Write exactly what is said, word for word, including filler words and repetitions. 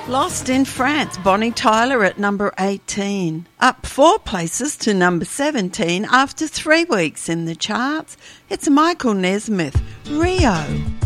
Lost in France, Bonnie Tyler at number eighteen. Up four places to number seventeen after three weeks in the charts. It's Michael Nesmith, Rio.